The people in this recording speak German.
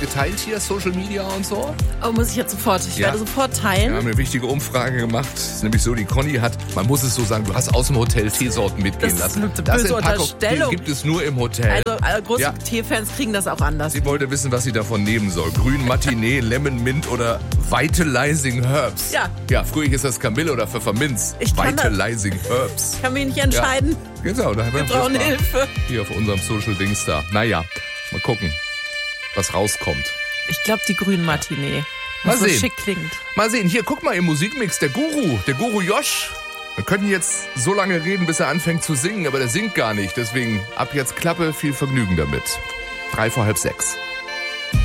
geteilt hier, Social Media und so? Oh, muss ich jetzt sofort. Ich werde sofort teilen. Wir haben eine wichtige Umfrage gemacht. Es ist nämlich so, die Conny hat, man muss es so sagen, du hast aus dem Hotel Teesorten mitgehen lassen. Das ist eine böse sind Packungen, Unterstellung. die gibt es nur im Hotel. Also große Teefans kriegen das auch anders. Sie wollte wissen, was sie davon nehmen soll. Grün Matinee, Lemon Mint oder Vitalizing Herbs. Ja, früher hieß das Kamille oder Pfefferminz. Vitalizing Herbs. Kann mich nicht entscheiden. Ja. Genau, wir brauchen Hilfe. Hier auf unserem Social Dings da. Naja, mal gucken, was rauskommt. Ich glaube, die grünen Matinee. Mal so sehen. Schick klingt. Mal sehen. Hier, guck mal im Musikmix, der Guru Josh. Wir könnten jetzt so lange reden, bis er anfängt zu singen, aber der singt gar nicht. Deswegen ab jetzt Klappe, viel Vergnügen damit. 6:03.